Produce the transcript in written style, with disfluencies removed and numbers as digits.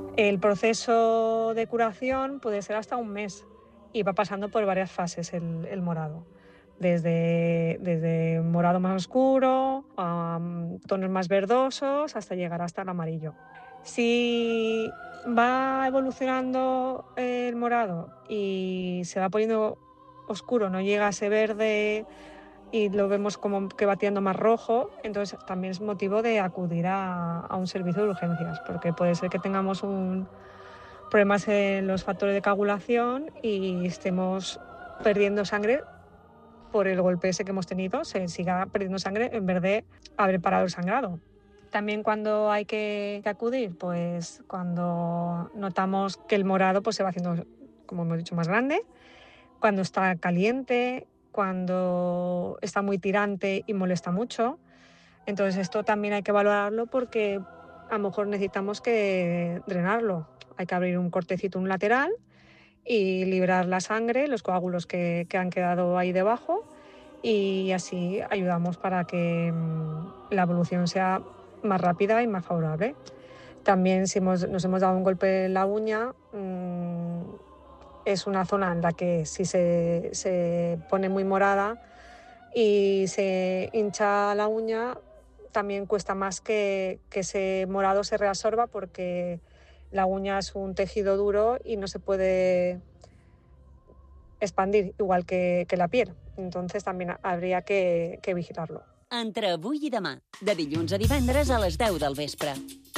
El proceso de curación puede ser hasta un mes y va pasando por varias fases el morado. Desde un morado más oscuro, a tonos más verdosos, hasta llegar hasta el amarillo. Si va evolucionando el morado y se va poniendo oscuro, no llega a ese verde y lo vemos como que va tirando más rojo, entonces también es motivo de acudir a un servicio de urgencias, porque puede ser que tengamos problemas en los factores de coagulación y estemos perdiendo sangre por el golpe ese que hemos tenido, se siga perdiendo sangre en vez de haber parado el sangrado. También cuando hay que acudir, pues cuando notamos que el morado pues, se va haciendo, como hemos dicho, más grande, cuando está caliente, cuando está muy tirante y molesta mucho. Entonces esto también hay que valorarlo porque a lo mejor necesitamos que drenarlo. Hay que abrir un cortecito, un lateral y liberar la sangre, los coágulos que han quedado ahí debajo y así ayudamos para que la evolución sea más rápida y más favorable. También si nos hemos dado un golpe en la uña, es una zona en la que si se pone muy morada y se hincha la uña, también cuesta más que ese morado se reabsorba porque la uña es un tejido duro y no se puede expandir igual que la piel. Entonces también habría que vigilarlo. Entre avui i demà, de dilluns a divendres a les 10 del vespre.